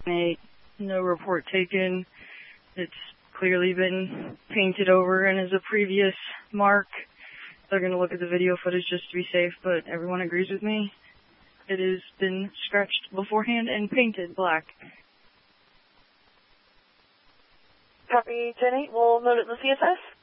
8, no report taken. It's clearly been painted over and is a previous mark. They're going to look at the video footage just to be safe, but everyone agrees with me. It has been scratched beforehand and painted black. Copy 10-8, we'll note it in the CSS.